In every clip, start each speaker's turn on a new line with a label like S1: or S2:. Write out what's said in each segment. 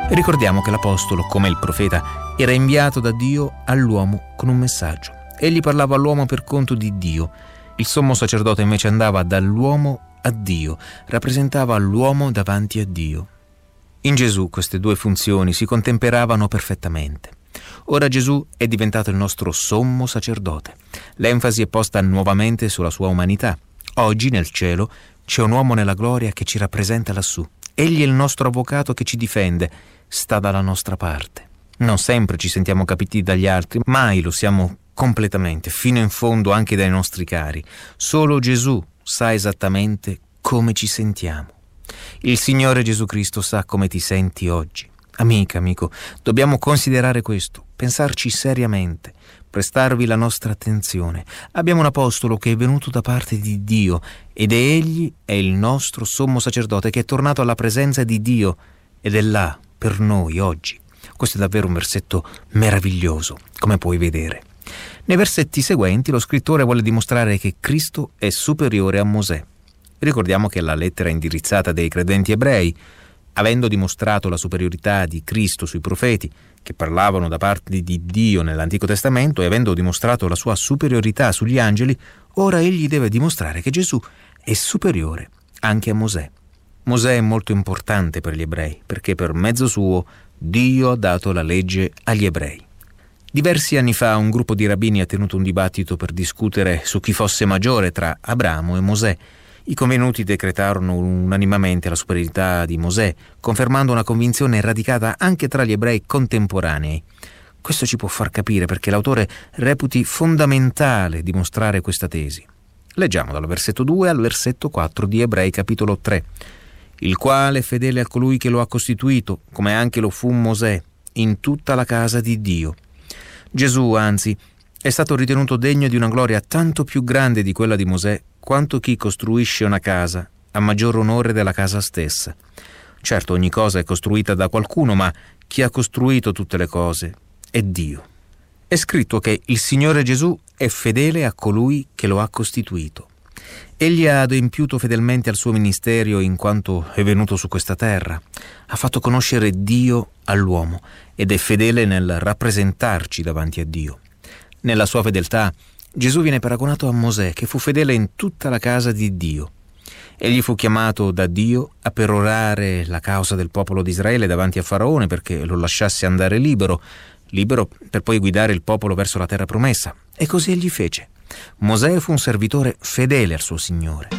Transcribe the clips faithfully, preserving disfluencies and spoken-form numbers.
S1: Ricordiamo che l'apostolo, come il profeta, era inviato da Dio all'uomo con un messaggio. Egli parlava all'uomo per conto di Dio. Il sommo sacerdote invece andava dall'uomo a Dio, rappresentava l'uomo davanti a Dio. In Gesù queste due funzioni si contemperavano perfettamente. Ora Gesù è diventato il nostro sommo sacerdote. L'enfasi è posta nuovamente sulla sua umanità. Oggi nel cielo c'è un uomo nella gloria che ci rappresenta lassù. Egli è il nostro avvocato che ci difende, sta dalla nostra parte. Non sempre ci sentiamo capiti dagli altri, mai lo siamo completamente, fino in fondo anche dai nostri cari. Solo Gesù sa esattamente come ci sentiamo. Il Signore Gesù Cristo sa come ti senti oggi. Amica, amico, dobbiamo considerare questo, pensarci seriamente, prestarvi la nostra attenzione. Abbiamo un apostolo che è venuto da parte di Dio ed egli è il nostro sommo sacerdote che è tornato alla presenza di Dio ed è là per noi oggi. Questo è davvero un versetto meraviglioso, come puoi vedere. Nei versetti seguenti lo scrittore vuole dimostrare che Cristo è superiore a Mosè. Ricordiamo che la lettera è indirizzata dei credenti ebrei. Avendo dimostrato la superiorità di Cristo sui profeti, che parlavano da parte di Dio nell'Antico Testamento, e avendo dimostrato la sua superiorità sugli angeli, ora egli deve dimostrare che Gesù è superiore anche a Mosè. Mosè è molto importante per gli ebrei, perché per mezzo suo Dio ha dato la legge agli ebrei. Diversi anni fa un gruppo di rabbini ha tenuto un dibattito per discutere su chi fosse maggiore tra Abramo e Mosè. I convenuti decretarono unanimemente la superiorità di Mosè, confermando una convinzione radicata anche tra gli ebrei contemporanei. Questo ci può far capire perché l'autore reputi fondamentale dimostrare questa tesi. Leggiamo dal versetto due al versetto quattro di Ebrei capitolo tre. Il quale è fedele a colui che lo ha costituito, come anche lo fu Mosè, in tutta la casa di Dio. Gesù, anzi, è stato ritenuto degno di una gloria tanto più grande di quella di Mosè, quanto chi costruisce una casa ha maggior onore della casa stessa. Certo, ogni cosa è costruita da qualcuno, ma chi ha costruito tutte le cose è Dio. È scritto che il Signore Gesù è fedele a colui che lo ha costituito. Egli ha adempiuto fedelmente al suo ministero in quanto è venuto su questa terra. Ha fatto conoscere Dio all'uomo ed è fedele nel rappresentarci davanti a Dio. Nella sua fedeltà Gesù viene paragonato a Mosè, che fu fedele in tutta la casa di Dio. Egli fu chiamato da Dio a perorare la causa del popolo di Israele davanti a Faraone perché lo lasciasse andare libero, libero per poi guidare il popolo verso la terra promessa. E così egli fece. Mosè fu un servitore fedele al suo Signore.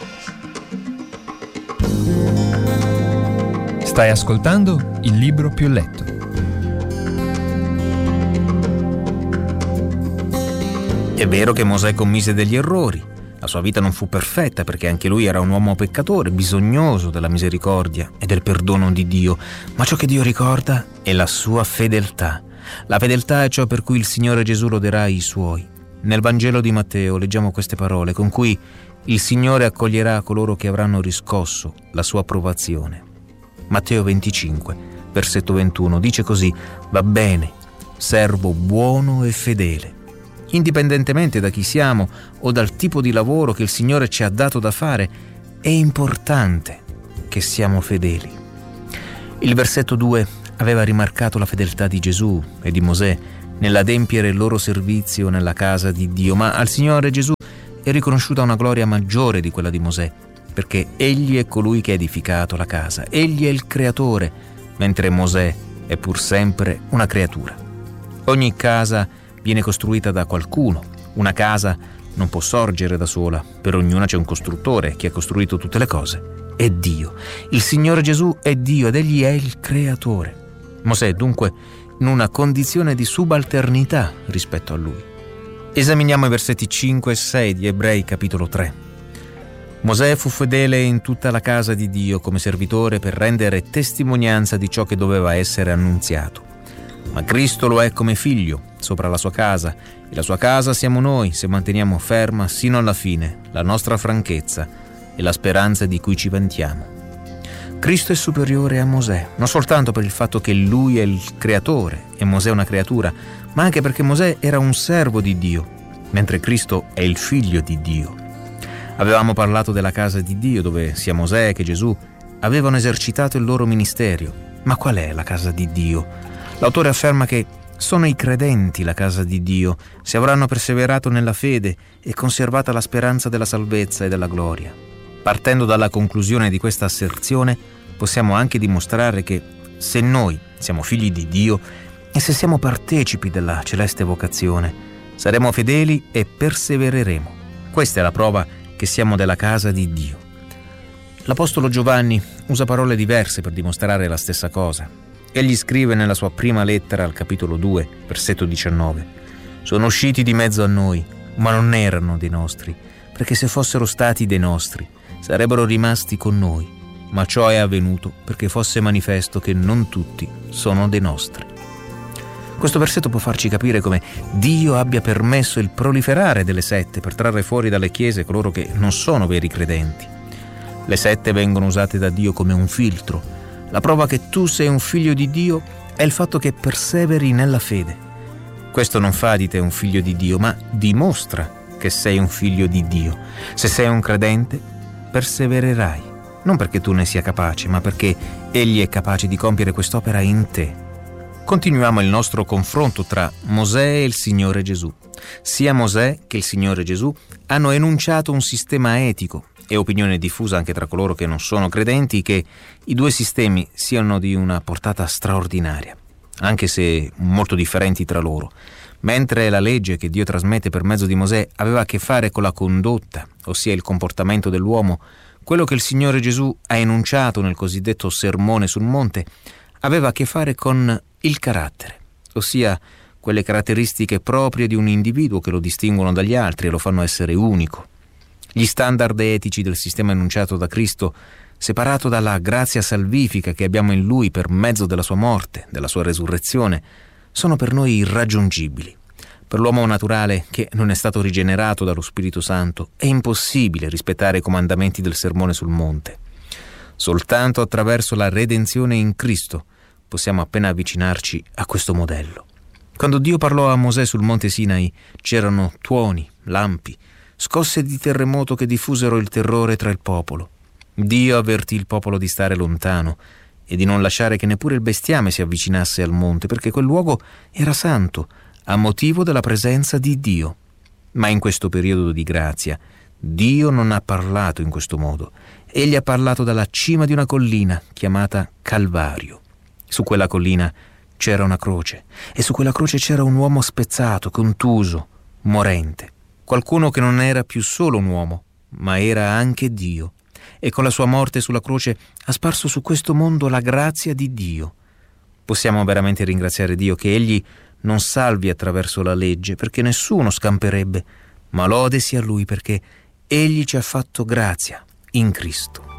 S2: Stai ascoltando Il Libro Più Letto.
S1: È vero che Mosè commise degli errori. La sua vita non fu perfetta perché anche lui era un uomo peccatore, bisognoso della misericordia e del perdono di Dio. Ma ciò che Dio ricorda è la sua fedeltà. La fedeltà è ciò per cui il Signore Gesù loderà i suoi. Nel Vangelo di Matteo leggiamo queste parole con cui il Signore accoglierà coloro che avranno riscosso la sua approvazione. Matteo venticinque, versetto ventuno, dice così: va bene, servo buono e fedele. Indipendentemente da chi siamo o dal tipo di lavoro che il Signore ci ha dato da fare, è importante che siamo fedeli. Il versetto due aveva rimarcato la fedeltà di Gesù e di Mosè nell'adempiere il loro servizio nella casa di Dio, ma al Signore Gesù è riconosciuta una gloria maggiore di quella di Mosè, perché egli è colui che ha edificato la casa, egli è il creatore, mentre Mosè è pur sempre una creatura. Ogni casa viene costruita da qualcuno. Una casa non può sorgere da sola. Per ognuna c'è un costruttore. Chi ha costruito tutte le cose è Dio. Il Signore Gesù è Dio ed egli è il creatore. Mosè dunque in una condizione di subalternità rispetto a lui. Esaminiamo i versetti cinque e sei di Ebrei capitolo tre. Mosè fu fedele in tutta la casa di Dio come servitore per rendere testimonianza di ciò che doveva essere annunziato. Ma Cristo lo è come figlio sopra la sua casa, e la sua casa siamo noi se manteniamo ferma sino alla fine la nostra franchezza e la speranza di cui ci vantiamo. Cristo è superiore a Mosè, non soltanto per il fatto che lui è il creatore e Mosè è una creatura, ma anche perché Mosè era un servo di Dio, mentre Cristo è il figlio di Dio. Avevamo parlato della casa di Dio, dove sia Mosè che Gesù avevano esercitato il loro ministero. Ma qual è la casa di Dio? L'autore afferma che sono i credenti la casa di Dio, se avranno perseverato nella fede e conservata la speranza della salvezza e della gloria. Partendo dalla conclusione di questa asserzione, possiamo anche dimostrare che se noi siamo figli di Dio e se siamo partecipi della celeste vocazione, saremo fedeli e persevereremo. Questa è la prova che siamo della casa di Dio. L'Apostolo Giovanni usa parole diverse per dimostrare la stessa cosa. Egli scrive nella sua prima lettera al capitolo due, versetto diciannove: «Sono usciti di mezzo a noi, ma non erano dei nostri, perché se fossero stati dei nostri, sarebbero rimasti con noi. Ma ciò è avvenuto perché fosse manifesto che non tutti sono dei nostri». Questo versetto può farci capire come Dio abbia permesso il proliferare delle sette per trarre fuori dalle chiese coloro che non sono veri credenti. Le sette vengono usate da Dio come un filtro. La prova che tu sei un figlio di Dio è il fatto che perseveri nella fede. Questo non fa di te un figlio di Dio, ma dimostra che sei un figlio di Dio. Se sei un credente, persevererai, non perché tu ne sia capace, ma perché Egli è capace di compiere quest'opera in te. Continuiamo il nostro confronto tra Mosè e il Signore Gesù. Sia Mosè che il Signore Gesù hanno enunciato un sistema etico. È opinione diffusa anche tra coloro che non sono credenti che i due sistemi siano di una portata straordinaria, anche se molto differenti tra loro. Mentre la legge che Dio trasmette per mezzo di Mosè aveva a che fare con la condotta, ossia il comportamento dell'uomo, quello che il Signore Gesù ha enunciato nel cosiddetto Sermone sul Monte aveva a che fare con il carattere, ossia quelle caratteristiche proprie di un individuo che lo distinguono dagli altri e lo fanno essere unico. Gli standard etici del sistema enunciato da Cristo, separato dalla grazia salvifica che abbiamo in Lui per mezzo della sua morte, della sua resurrezione, sono per noi irraggiungibili. Per l'uomo naturale che non è stato rigenerato dallo Spirito Santo è impossibile rispettare i comandamenti del Sermone sul Monte. Soltanto attraverso la redenzione in Cristo possiamo appena avvicinarci a questo modello. Quando Dio parlò a Mosè sul Monte Sinai c'erano tuoni, lampi, scosse di terremoto che diffusero il terrore tra il popolo. Dio avvertì il popolo di stare lontano e di non lasciare che neppure il bestiame si avvicinasse al monte, perché quel luogo era santo, a motivo della presenza di Dio. Ma in questo periodo di grazia, Dio non ha parlato in questo modo. Egli ha parlato dalla cima di una collina chiamata Calvario. Su quella collina c'era una croce e su quella croce c'era un uomo spezzato, contuso, morente. Qualcuno che non era più solo un uomo, ma era anche Dio. E con la sua morte sulla croce ha sparso su questo mondo la grazia di Dio. Possiamo veramente ringraziare Dio che Egli non salvi attraverso la legge, perché nessuno scamperebbe, ma lode sia Lui perché Egli ci ha fatto grazia in Cristo.